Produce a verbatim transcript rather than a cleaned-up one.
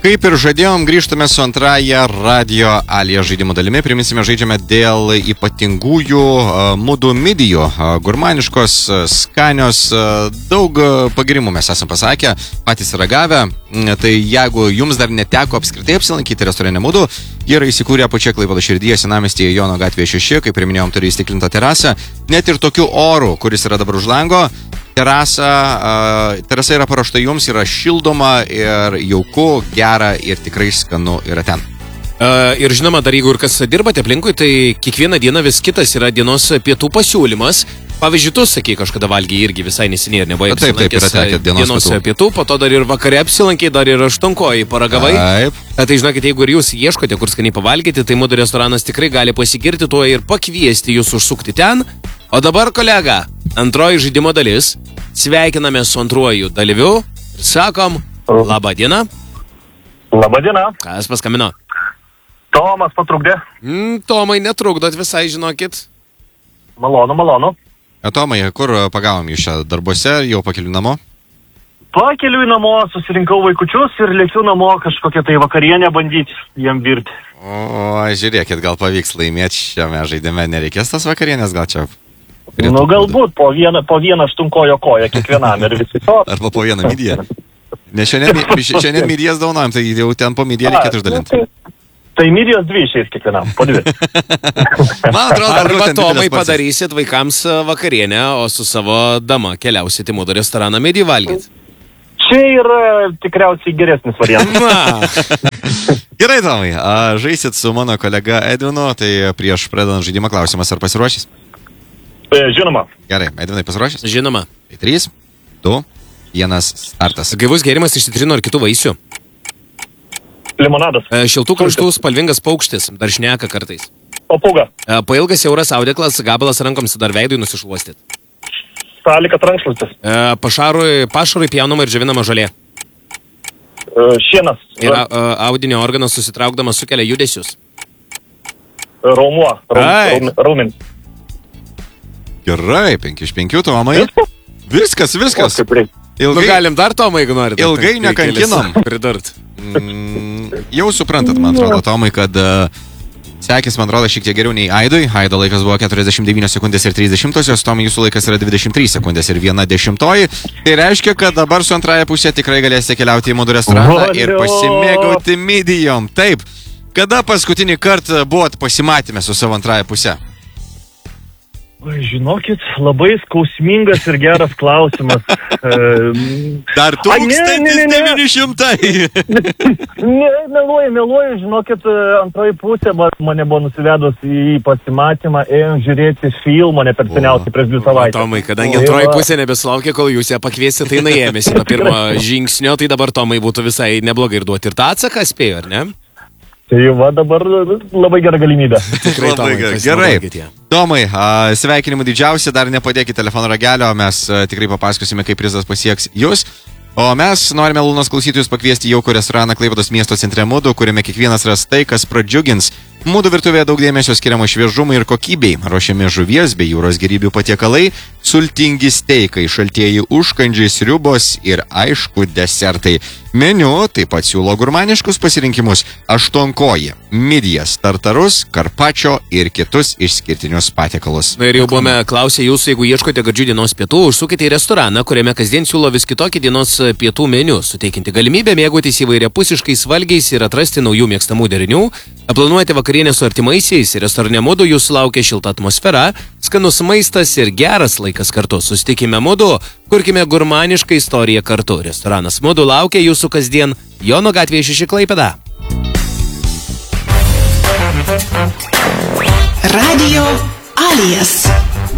Kaip ir žadėjom, grįžtame su antrąją Radio Alija žaidimo dalimi. Priminsime, žaidžiame dėl ypatingųjų mudu midijų. Gurmaniškos, skanios, daug pagirimų mes esam pasakę, patys ragavę. Tai jeigu jums dar neteko apskritai apsilankyti restorane mudu, jie yra įsikūrę pačioje Klaipėdos širdyje, senamiestyje Jono gatvėje šeši, kaip ir minėjom, turi įstiklintą terasą. Net ir tokiu oru, kuris yra dabar už lango, terasa, uh, terasa yra paruošta jums, yra šildoma ir jauku, gera ir tikrai skanu yra ten. Uh, ir žinoma, dar jeigu ir kas dirbate aplinkui, tai kiekvieną dieną vis kitas yra dienos pietų pasiūlymas. Pavyzdžiui, tu sakai, kažkada valgiai irgi visai neseniai ir nebuvai apsilankęs dienos, dienos pietų. pietų, po to dar ir vakare apsilankiai, dar ir aštunkojai paragavai. Taip. Tai žinokit, jeigu ir jūs ieškote, kur skaniai pavalgyti, tai mudu restoranas tikrai gali pasigirti tuo ir pakviesti jūs užsukti ten. O dabar, kolega, antroji žaidimo dalis. Sveikiname su antruoju dalyviu ir sakom, labą dieną. Labą dieną. Kas paskambino? Tomas patrukdė. Mm, Tomai, netrukdot visai, žinokit. Malonu, malonu. Tomai, kur pagavom jūs čia darbuose, jau pakeliu namo? Pakeliu į namo, susirinkau vaikučius ir lėksiu namo kažkokią tai vakarienę bandyti jiem virti. O, žiūrėkit, gal pavyks laimėti šiame žaidime, nereikės tas vakarienės, gal čia? Nu, galbūt po vieną, po vieną aštunkojo koją kiekvienam ir visi to. Arba po vieną midiją. Nes šiandien, šiandien midijas daunojam, tai jau ten po midiją reikėtų išdalinti. Tai midijos dvi išeis kiekvienam, po dvi. Man atrodo, arba Tomai padarysit vaikams vakarienę, o su savo dama keliausit į mudu restoraną midijų valgyti. Čia yra tikriausiai geresnis variantas. Gerai, Tomai, žaisit su mano kolega Edvinu, tai prieš pradedant žaidimą klausimas, ar pasiruošęs? Žinoma. Gerai, Edvinai pasiruošęs? Žinoma. Tai trys, du, vienas, startas. Gaivus gėrimas iš citrino ir kitų vaisių. Limonadas. Šiltų kraštų spalvingas paukštis, dar šneka kartais. Papūga. Pailgas siauras audeklas, gabalas rankoms dar veidui nusišluostyti. Sąlyka rankšluostis. Pašarui, pašarui pjaunama ir džiovinama žolė. Šienas. Ir audinio organas susitraukdamas sukelia judesius. Raumuo. Raumenis. Gerai, penki iš penkių, Tomai. Viskas, viskas. Ilgai, nu, galim dar Tomai, jeigu norite. Ilgai nekankinam. Pridurt. Mm, jau suprantat, man atrodo, Tomai, kad uh, sekis, man atrodo, šiek tiek geriau nei Aidui. Aido laikas buvo keturiasdešimt devynios sekundės ir trys dešimtosios, Tomai, jūsų laikas yra dvidešimt trys sekundės ir viena dešimtoji. Tai reiškia, kad dabar su antraja pusė tikrai galėsite keliauti į mudu restoraną ir pasimėgauti midijom. Taip, kada paskutinį kartą buvot pasimatymę su savo antraja pusė? Žinokit, labai skausmingas ir geras klausimas. Dar tūkstantis devyni šimtai. Ne, meluoju, meluoju, žinokit, antroji pusė mane buvo nusivedus į pasimatymą, ėjom žiūrėti filmą, ne per seniausiai, prieš dvi savaitės. Tomai, kadangi antroji pusė nebesulaukė, kol jūs ją pakviesite, tai naėmėsi nuo pirmo žingsnio, tai dabar Tomai būtų visai neblogai ir duoti ir tą atsaką, spėjo, ar ne? Tai va dabar labai gera galimybė. Tikrai, Tomai, gerai. Tomai, sveikinimų didžiausia, dar nepadėkite telefono ragelio, mes tikrai papasakosime, kaip prizas pasieks jūs. O mes norime Lūnos klausytojus pakviesti į jaukų restoraną Klaipėdos miesto centre Mudu, kuriame kiekvienas ras tai, kas pradžiugins. Mudu virtuvėje daug dėmesio skiriama šviežumui ir kokybei. Ruošiami žuvies bei jūros gėrybių patiekalai, sultingi steikai, šaltieji užkandžiai, sriubos ir aišku desertai. Meniu taip pat siūlo gurmaniškus pasirinkimus: aštuonkoji, midijas, tartarus, karpačio ir kitus išskirtinius patiekalus. Na ir jau buvome klausę jūsų, jeigu ieškote gardžių dienos pietų, užsukite į restoraną, kuriame kasdien siūlo vis kitokį dienos pietų meniu, suteikinti galimybę mėgautis įvairiapusiškais valgiais ir atrasti naujų mėgstamų derinių. Aplanuojate vakarienę su artimaisiais, restorane Mudu jūsų laukia šilta atmosfera, skanus maistas ir geras laikas kartu. Susitikime Mudu, kurkime gurmanišką istoriją kartu. Restoranas Mudu laukia jūsų kasdien Jono gatvėje šeši Klaipėda. Radio Alijas.